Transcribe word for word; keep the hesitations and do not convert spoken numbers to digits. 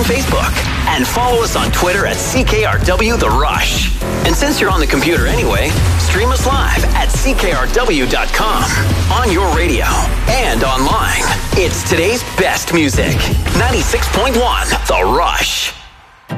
Facebook. And follow us on Twitter at C K R W The Rush. And since you're on the computer anyway, stream us live at C K R W dot com, on your radio, and online. It's today's best music. ninety-six point one The Rush.